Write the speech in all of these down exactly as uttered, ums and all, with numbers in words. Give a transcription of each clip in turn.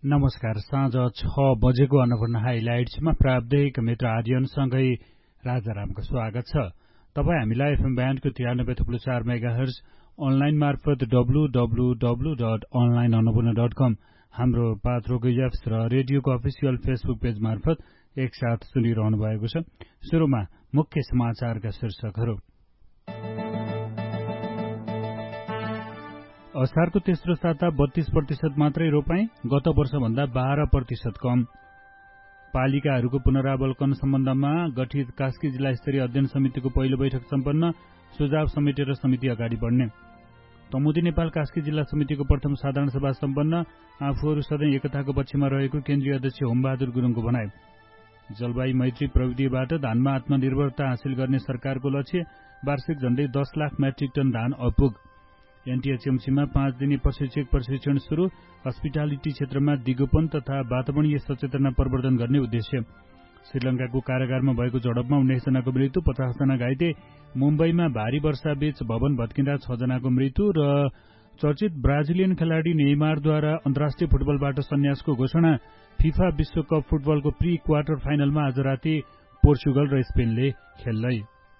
नमस्कार। साँझ छ बजेको अन्नपूर्ण हाइलाइट्समा प्राप्तिक मित्र आर्यनसँगै राजारामको स्वागत छ। तपाईँ हामीलाई एफएम ब्यान्डको त्रियानब्बे थुप्रो चार मेगाहर्ज अनलाइन मार्फत W W W dot online Annapurna dot कम हाम्रो पात्रोको एप्स र रेडियोको अफिसियल फेसबुक पेज मार्फत एकसाथ सुनिरहनु भएको छ। सुरुमा मुख्य समाचारका शीर्षकहरू। असारको तेस्रो साता बत्तीस प्रतिशत मात्रै रोपाई, गत वर्षभन्दा बाह्र प्रतिशत कम। पालिकाहरूको पुनरावलोकन सम्बन्धमा गठित कास्की जिल्ला स्तरीय अध्ययन समितिको पहिलो बैठक सम्पन्न, सुझाव समेटेर समिति अगाडि बढ्ने। तमुदी नेपाल कास्की जिल्ला समितिको प्रथम साधारण सभा सम्पन्न, आफूहरू सधैँ एकताको पक्षमा रहेको केन्द्रीय अध्यक्ष होमबहादुर गुरुङको भनाई। जलवायु मैत्री प्रविधिबाट धानमा आत्मनिर्भरता हासिल गर्ने सरकारको लक्ष्य, वार्षिक झण्डै दस लाख मेट्रिक टन धान अपुग। एनटीएचएमसीमा पाँच दिने प्रशिक्षक प्रशिक्षण शुरू, हस्पिटालिटी क्षेत्रमा दिगोपन तथा वातावरणीय सचेतना प्रवर्धन गर्ने उद्देश्य। श्रीलंकाको कारागारमा भएको झडपमा उन्नाइस जनाको मृत्यु, पचास जना घाइते। मुम्बईमा भारी वर्षाबीच भवन भत्किँदा छ जनाको मृत्यु र चर्चित ब्राजिलियन खेलाडी नेइमारद्वारा अन्तर्राष्ट्रिय फुटबलबाट सन्यासको घोषणा। फिफा विश्वकप फुटबलको प्री क्वार्टर फाइनलमा आज राति पोर्चुगल र स्पेनले खेल्दै।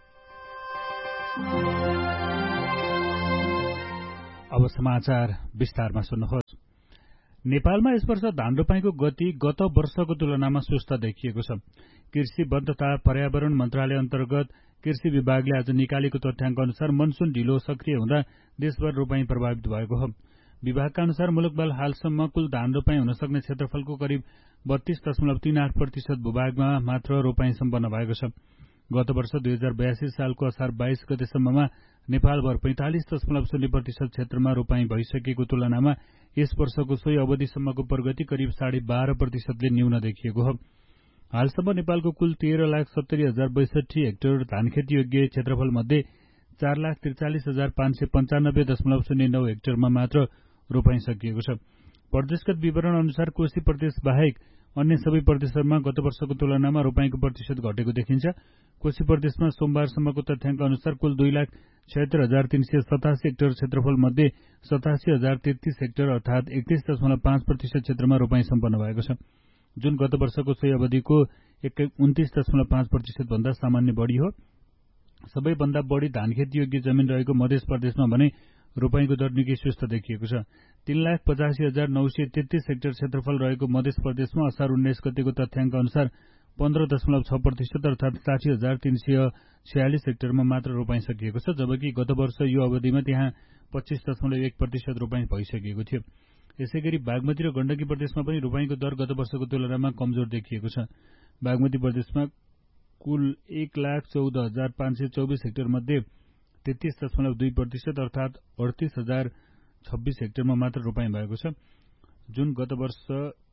अब समाचार विस्तारमा सुन्नुहोस्। नेपालमा यस वर्ष धान रोपाईको गति गत वर्षको तुलनामा सुस्त देखिएको छ। कृषि वन तथा पर्यावरण मन्त्रालय अन्तर्गत कृषि विभागले आज निकालेको तथ्याङ्क अनुसार मनसुन ढिलो सक्रिय हुँदा देशभर रोपाई प्रभावित भएको हो। विभागका अनुसार मुलुकभर हालसम्म कुल धान रोपाई हुन सक्ने क्षेत्रफलको करिब बत्तीस दशमलव तीन आठ प्रतिशत भूभागमा मात्र रोपाई सम्पन्न भएको छ। गत वर्ष दुई हजार बयासी सालको असार बाइस गतेसम्ममा नेपालभर पैंतालिस दशमलव शून्य प्रतिशत क्षेत्रमा रोपाई भइसकेको तुलनामा यस वर्षको सोही अवधिसम्मको प्रगति करिब साढे बाह्र प्रतिशतले न्यून देखिएको हो। हालसम्म नेपालको कुल तेह्र लाख सत्तरी हजार बैसठी हेक्टर धानखेती योग्य क्षेत्रफल मध्ये चार लाख त्रिचालिस हजार पाँच सय पञ्चानब्बे दशमलव शून्य नौ हेक्टरमा मात्र रोपाई सकिएको छ। प्रदेशगत विवरण अनुसार कोशी प्रदेश बाहेक अन्य सबै प्रदेशहरूमा गत वर्षको तुलनामा रोपाईको प्रतिशत घटेको देखिन्छ। कोशी प्रदेशमा सोमबारसम्मको तथ्याङ्क अनुसार कुल दुई लाख छयत्तर हजार तीन सय सतासी हेक्टर क्षेत्रफल मध्ये सतासी हजार तेत्तीस हेक्टर अर्थात एकतीस दशमलव पाँच प्रतिशत क्षेत्रमा रोपाई सम्पन्न भएको छ, जुन गत वर्षको सोही अवधिको उन्तीस दशमलव पाँच प्रतिशत भन्दा सामान्य बढ़ी हो। सबैभन्दा बढ़ी धानखेती योग्य जमिन रहेको मध्य प्रदेशमा भने रोपाईको दर निकै सुस्त देखिएको छ। तीन लाख पचासी हजार नौ सय तेत्तीस हेक्टर क्षेत्रफल रहेको मध्य प्रदेशमा असार उन्नाइस गतेको तथ्याङ्क अनुसार पन्ध्र दशमलव छ प्रतिशत अर्थात साठी हजार तीन सय छयालिस हेक्टरमा मात्र रोपाई सकिएको छ, जबकि गत वर्ष यो अवधिमा त्यहाँ पच्चीस दशमलव एक प्रतिशत रोपाई भइसकेको थियो। यसैगरी बागमती र गण्डकी प्रदेशमा पनि रोपाईको दर गत वर्षको तुलनामा कमजोर देखिएको छ। बागमती प्रदेशमा कुल एक लाख चौध हजार पाँच सय चौबिस हेक्टर मध्ये तेत्तीस दशमलव दुई प्रतिशत अर्थात अडतिस हजार छब्बीस हेक्टरमा मात्र रोपाई भएको छ, जुन गत वर्ष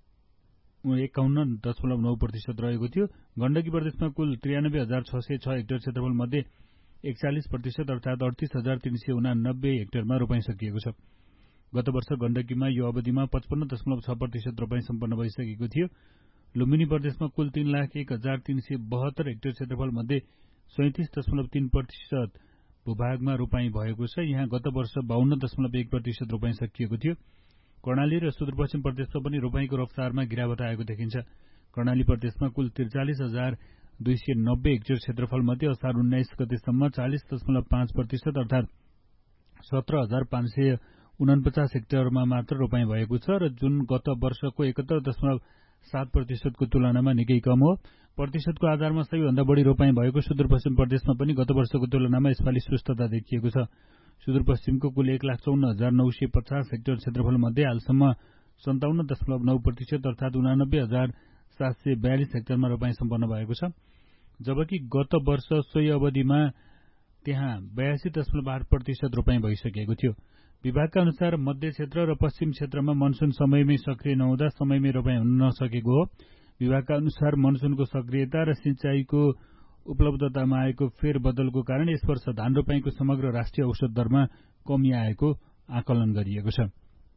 एकाउन्न दशमलव नौ प्रतिशत रहेको थियो। गण्डकी प्रदेशमा कुल त्रियानब्बे हजार छ सय छ हेक्टर क्षेत्रफल मध्ये एकचालिस प्रतिशत अर्थात अडतिस हजार तीन सय उनानब्बे हेक्टरमा रोपाई सकिएको छ। गत वर्ष गण्डकीमा यो अवधिमा पचपन्न दशमलव छ प्रतिशत रोपाई सम्पन्न भइसकेको थियो। लुम्बिनी प्रदेशमा कुल तीन लाख एक हजार तीन सय बहत्तर हेक्टर क्षेत्रफल मध्ये सैतिस दशमलव तीन प्रतिशत भूभागमा रोपाई भएको छ। यहाँ गत वर्ष बाहन्न दशमलव एक प्रतिशत रोपाई सकिएको थियो। कर्णाली र सुदूरपश्चिम प्रदेशमा पनि रोपाईको रफ्तारमा गिरावट आएको देखिन्छ। कर्णाली प्रदेशमा कुल त्रिचालिस हजार दुई सय नब्बे हेक्टर क्षेत्रफल मध्ये असार उन्नाइस गतेसम्म चालिस दशमलव पाँच प्रतिशत अर्थात सत्र हजार पाँच सय उनपचास हेक्टरमा मात्र रोपाई भएको छ र जुन गत वर्षको एकहत्तर दशमलव सात प्रतिशतको तुलनामा निकै कम हो। प्रतिशतको आधारमा सबैभन्दा बढ़ी रोपाई भएको सुदूरपश्चिम प्रदेशमा पनि गत वर्षको तुलनामा यसपालि सुस्तता देखिएको छ। सुदूरपश्चिमको कुल एक लाख चौन्न हजार नौ सय पचास हेक्टर क्षेत्रफल मध्ये हालसम्म सन्ताउन्न दशमलव नौ प्रतिशत अर्थात उनानब्बे हजार सात सय बयालिस हेक्टरमा रोपाई सम्पन्न भएको छ, जबकि गत वर्ष सोही अवधिमा त्यहाँ बयासी दशमलव आठ प्रतिशत रोपाई भइसकेको थियो। विभागका अनुसार मध्य क्षेत्र र पश्चिम क्षेत्रमा मनसुन समयमै सक्रिय नहुँदा समयमै रोपाई हुन नसकेको हो। विभागका अनुसार मनसुनको सक्रियता र सिंचाईको उपलब्धतामा आएको फेरबदलको कारण यस वर्ष धान रोपाईको समग्र राष्ट्रिय औसत दरमा कमी आएको आकलन गरिएको छ।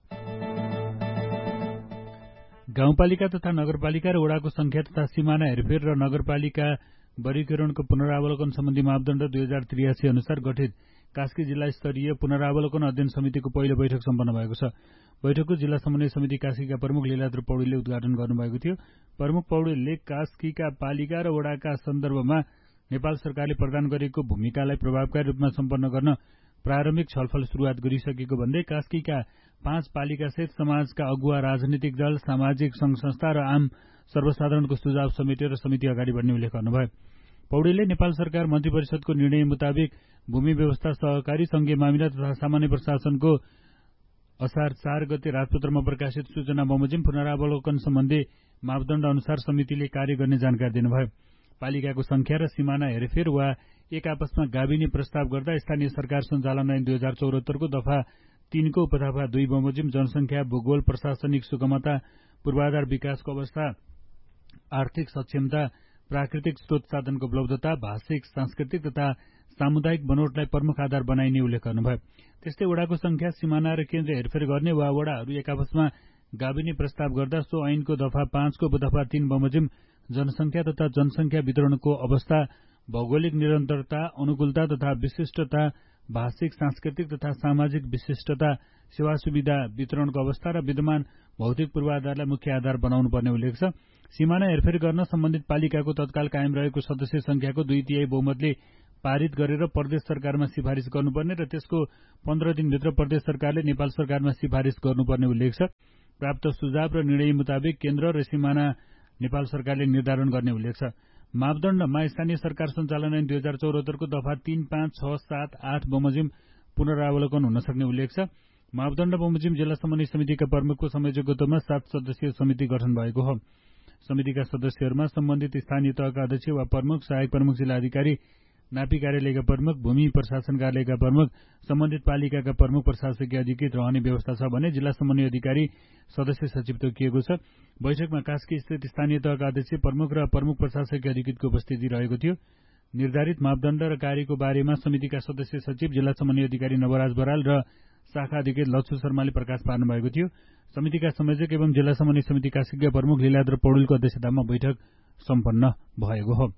गाउँपालिका तथा नगरपालिका र वडाको संख्या तथा सीमाना हेरफेर र नगरपालिका वर्गीकरणको पुनरावलोकन सम्बन्धी मापदण्ड दुई हजार त्रियासी अनुसार गठित कास्की जिल्ला स्तरीय पुनरावलोकन अध्ययन समितिको पहिलो बैठक सम्पन्न भएको छ। बैठकको जिल्ला समन्वय समिति कास्कीका प्रमुख लीलाद्र पौडेलले उद्घाटन गर्नुभएको थियो। प्रमुख पौडेलले कास्कीका पालिका र वडाका सन्दर्भमा नेपाल सरकारले प्रदान गरेको भूमिकालाई प्रभावकारी रूपमा सम्पन्न गर्न प्रारम्भिक छलफल सुरुवात गरिसकेको भन्दै कास्कीका पाँच पालिकासहित समाजका अगुवा, राजनीतिक दल, सामाजिक संघ संस्था र आम सर्वसाधारणको सुझाव समेटेर समिति अगाडि बढ्ने उल्लेख गर्नुभयो। पौडेलले नेपाल सरकार मन्त्री परिषदको निर्णय मुताबिक भूमि व्यवस्था, सहकारी संघीय मामिला तथा सामान्य प्रशासनको असार चार गते राजपत्रमा प्रकाशित सूचना बमोजिम पुनरावलोकन सम्बन्धी मापदण्ड अनुसार समितिले कार्य गर्ने जानकारी दिनुभयो। पालिकाको संख्या र सिमाना हेरफेर वा एक आपसमा गाभिने प्रस्ताव गर्दा स्थानीय सरकार सञ्चालन ऐन दुई हजार चौहत्तरको दफा तीनको उपदफा दुई बमोजिम जनसंख्या, भूगोल, प्रशासनिक सुगमता, पूर्वाधार विकासको अवस्था, आर्थिक सक्षमता, प्राकृतिक स्रोत साधनको उपलब्धता, भाषिक, सांस्कृतिक तथा सामुदायिक बनोटलाई प्रमुख आधार बनाइने उल्लेख गर्नुभयो। त्यस्तै वडाको संख्या, सिमाना र केन्द्र हेरफेर गर्ने वा वडाहरू एक आपसमा गाभिने प्रस्ताव गर्दा सो ऐनको दफा पाँचको उपदफा तीन बमोजिम जनसंख्या तथा जनसंख्या वितरणको अवस्था, भौगोलिक निरन्तरता, अनुकूलता तथा विशिष्टता, भाषिक, सांस्कृतिक तथा सामाजिक विशिष्टता, सेवा सुविधा वितरणको अवस्था र विद्यमान भौतिक पूर्वाधारलाई मुख्य आधार बनाउनु पर्ने उल्लेख छ। सिमाना हेरफेर गर्न सम्बन्धित पालिकाको तत्काल कायम रहेको सदस्य संख्याको दुई तिहाई बहुमतले पारित गरेर प्रदेश सरकारमा सिफारिस गर्नुपर्ने र त्यसको पन्ध्र दिनभित्र प्रदेश सरकारले नेपाल सरकारमा सिफारिस गर्नुपर्ने उल्लेख छ। प्राप्त सुझाव र निर्णय मुताबिक केन्द्र र सिमाना नेपाल सरकारले निर्धारण गर्ने उल्लेख छ। मापदण्डमा स्थानीय सरकार सञ्चालन ऐन दुई हजार चौहत्तरको दफा तीन, पाँच, छ, सात, आठ बमोजिम पुनरावलोकन हुन सक्ने उल्लेख छ। मापदण्ड बमोजिम जिल्ला समन्वय समितिका प्रमुखको संयोजकत्वमा सात सदस्यीय समिति गठन भएको हो। समितिका सदस्यहरूमा सम्बन्धित स्थानीय तहका अध्यक्ष वा प्रमुख, सहायक प्रमुख जिल्लाधिकारी, नापी कार्यालयका प्रमुख, भूमि प्रशासन कार्यालयका प्रमुख, सम्बन्धित पालिकाका प्रमुख प्रशासकीय अधिकृत रहने व्यवस्था छ भने जिल्ला समन्वय अधिकारी सदस्य सचिव तोकिएको छ। बैठकमा कास्की स्थित स्थानीय तहका अध्यक्ष, प्रमुख र प्रमुख प्रशासकीय अधिकृतको उपस्थिति रहेको थियो। निर्धारित मापदण्ड र कार्यको बारेमा समितिका सदस्य सचिव, जिल्ला समन्वय अधिकारी नवराज बराल र शाखा अधिकृत लक्ष्य शर्माले प्रकाश पार्नु भएको थियो। समितिका संयोजक एवं जिल्ला समन्वय समिति कास्कीका प्रमुख लीलाद्र पौडेलको अध्यक्षतामा बैठक सम्पन्न भएको हो।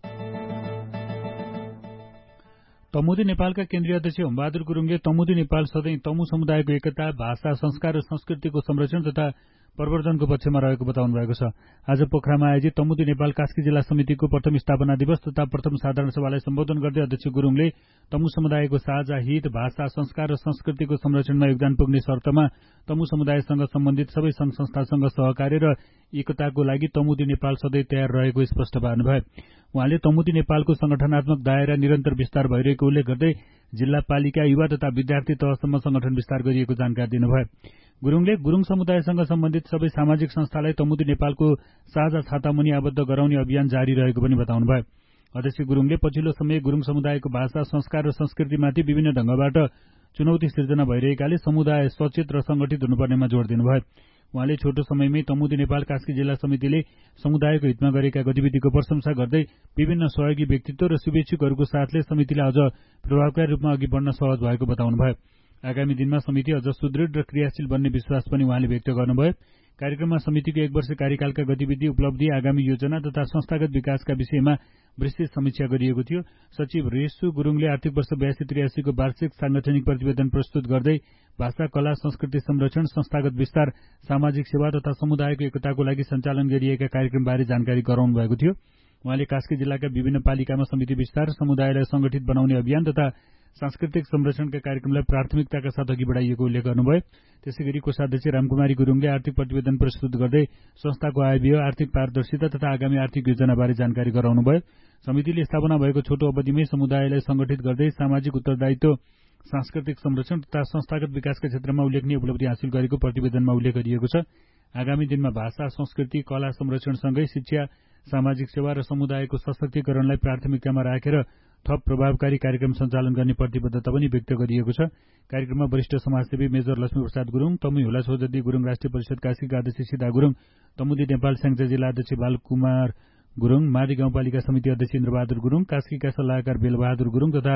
तमुदी नेपालका केन्द्रीय अध्यक्ष होमबहादुर गुरुङले तमुदी नेपाल सधैँ तमु समुदायको एकता, भाषा, संस्कार र संस्कृतिको संरक्षण तथा प्रवर्धनको पक्षमा रहेको बताउनु भएको छ। आज पोखरामा आयोजित तमुदी नेपाल कास्की जिल्ला समितिको प्रथम स्थापना दिवस तथा प्रथम साधारण सभालाई सम्बोधन गर्दै अध्यक्ष गुरुङले तमु समुदायको साझा हित, भाषा, संस्कार र संस्कृतिको संरक्षणमा योगदान पुग्ने शर्तमा तमु समुदायसँग सम्बन्धित सबै संघ संस्थासँग सहकार्य र एकताको लागि तमुदी नेपाल सधैँ तयार रहेको स्पष्ट पार्नुभयो। उहाँले तमुदी नेपालको संगठनात्मक दायरा निरन्तर विस्तार भइरहेको उल्लेख गर्दै जिल्ला, पालिका, युवा तथा विद्यार्थी तहसम्म संगठन विस्तार गरिएको जानकारी दिनुभयो। गुरुङले गुरुङ समुदायसँग सम्बन्धित सबै सामाजिक संस्थालाई तमुदी नेपालको साझा छातामुनि आबद्ध गराउने अभियान जारी रहेको पनि बताउनुभयो। अध्यक्ष गुरुङले पछिल्लो समय गुरुङ समुदायको भाषा, संस्कार र संस्कृतिमाथि विभिन्न ढंगबाट चुनौती सिर्जना भइरहेकाले समुदाय सचेत र संगठित हुनुपर्नेमा जोड़ दिनुभयो। उहाँले छोटो समयमै तमुदी नेपाल कास्की जिल्ला समितिले समुदायको हितमा गरेका गतिविधिको प्रशंसा गर्दै विभिन्न सहयोगी व्यक्तित्व र शुभेच्छुकहरूको साथले समितिलाई अझ प्रभावकारी रूपमा अघि बढ्न सहज भएको बताउनुभयो। आगामी दिनमा समिति अझ सुदृढ र क्रियाशील बन्ने विश्वास पनि उहाँले व्यक्त गर्नुभयो। कार्यक्रममा समितिको एक वर्ष कार्यकालका गतिविधि, उपलब्धि, आगामी योजना तथा संस्थागत विकासका विषयमा विस्तृत समीक्षा गरिएको थियो। सचिव रेसु गुरुङले आर्थिक वर्ष बयासी त्रियासीको वार्षिक सांगठनिक प्रतिवेदन प्रस्तुत गर्दै भाषा, कला, संस्कृति संरक्षण, संस्थागत विस्तार, सामाजिक सेवा तथा समुदायको एकताको लागि सञ्चालन गरिएका कार्यक्रमबारे जानकारी गराउनु भएको थियो। उहाँले कास्की जिल्लाका विभिन्न पालिकामा समिति विस्तार, समुदायलाई संगठित बनाउने अभियान तथा सांस्कृतिक संरक्षणका कार्यक्रमलाई प्राथमिकताका साथ अघि बढाइएको उल्लेख गर्नुभयो। त्यसैगरी कोषाध्यक्ष रामकुमारी गुरुङले आर्थिक प्रतिवेदन प्रस्तुत गर्दै संस्थाको आय व्यय, आर्थिक पारदर्शिता तथा आगामी आर्थिक योजनाबारे जानकारी गराउनुभयो। समितिले स्थापना भएको छोटो अवधिमै समुदायलाई संगठित गर्दै सामाजिक उत्तरदायित्व, सांस्कृतिक संरक्षण तथा संस्थागत विकासका क्षेत्रमा उल्लेखनीय उपलब्धि हासिल गरेको प्रतिवेदनमा उल्लेख गरिएको छ। आगामी दिनमा भाषा, संस्कृति, कला संरक्षणसँगै शिक्षा, सामाजिक सेवा र समुदायको सशक्तिकरणलाई प्राथमिकतामा राखेर थप प्रभावकारी कार्यक्रम सञ्चालन गर्ने प्रतिबद्धता पनि व्यक्त गरिएको छ। कार्यक्रममा वरिष्ठ समाजसेवी मेजर लक्ष्मीप्रसाद गुरुङ, तमुई हुला सोजदी गुरुङ राष्ट्रिय परिषद कास्कीका अध्यक्ष सीता गुरुङ, तमुदी नेपाल स्याङ्जा जिल्ला अध्यक्ष बालकुमार गुरुङ, माडी गाउँपालिका समिति अध्यक्ष इन्द्रबहादुर गुरुङ, कास्कीका सल्लाहकार बेलबहादुर गुरुङ तथा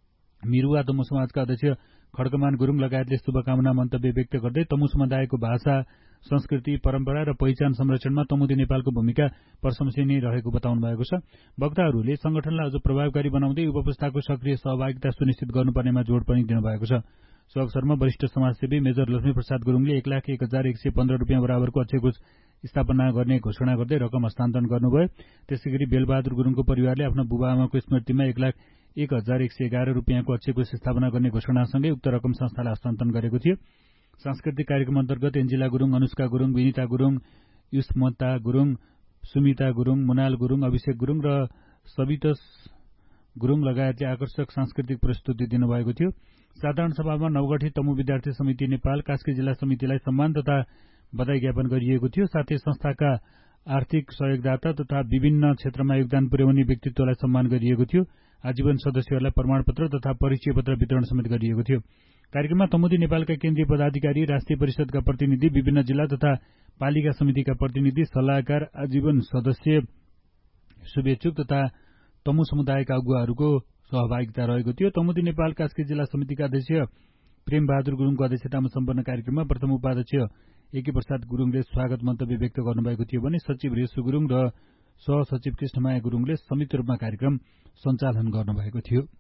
मिरुवा तमु समाजका अध्यक्ष खड्कमान गुरुङ लगायतले शुभकामना मन्तव्य व्यक्त गर्दै तमु समुदायको भाषा, संस्कृति, परम्परा र पहिचान संरक्षणमा तमुदी नेपालको भूमिका प्रशंसनीय रहेको बताउनु भएको छ। वक्ताहरूले संगठनलाई अझ प्रभावकारी बनाउँदै युवा पुस्ताको सक्रिय सहभागिता सुनिश्चित गर्नुपर्नेमा जोड पनि दिनुभएको छ। सो अवसरमा वरिष्ठ समाजसेवी मेजर लक्ष्मी प्रसाद गुरुङले एक लाख एक हजार एक सय पन्ध्र रुपियाँ बराबरको अक्षयकोष स्थापना गर्ने घोषणा गर्दै रकम हस्तान्तरण गर्नुभयो। त्यसै गरी बेलबहादुर गुरुङको परिवारले आफ्ना बुबाआमाको स्मृतिमा एक लाख एक हजार एक सय एघार रुपियाँको अक्षयकोष स्थापना गर्ने घोषणासँगै उक्त रकम संस्थालाई हस्तान्तरण गरेको थियो। सांस्कृतिक कार्यक्रम अन्तर्गत एन्जिला गुरुङ, अनुष्का गुरुङ, विनिता गुरुङ, युष्मता गुरुङ, सुमिता गुरुङ, मुनाल गुरुङ, अभिषेक गुरुङ र सवितस गुरुङ लगायतले आकर्षक सांस्कृतिक प्रस्तुति दिनुभएको थियो। साधारण सभामा नवगठित तमु विद्यार्थी समिति नेपाल कास्की जिल्ला समितिलाई सम्मान तथा बधाई ज्ञापन गरिएको थियो। साथै संस्थाका आर्थिक सहयोगदाता तथा विभिन्न क्षेत्रमा योगदान पुर्याउने व्यक्तित्वलाई सम्मान गरिएको थियो। आजीवन सदस्यहरूलाई प्रमाणपत्र तथा परिचय पत्र वितरण समेत गरिएको थियो। कार्यक्रममा तमुदी नेपालका केन्द्रीय पदाधिकारी, राष्ट्रिय परिषदका प्रतिनिधि, विभिन्न जिल्ला तथा पालिका समितिका प्रतिनिधि, सल्लाहकार, आजीवन सदस्य, शुभेच्छुक तथा तमु समुदायका अगुवाहरूको सहभागिता रहेको थियो। तमुदी नेपाल कास्की जिल्ला समितिका अध्यक्ष प्रेम बहादुर गुरुङको अध्यक्षतामा सम्पन्न कार्यक्रममा प्रथम उपाध्यक्ष एके प्रसाद गुरुङले स्वागत मन्तव्य व्यक्त गर्नुभएको थियो भने सचिव रेशु गुरुङ र सहसचिव कृष्णमाया गुरुङले संयुक्त रूपमा कार्यक्रम सञ्चालन गर्नुभएको थियो।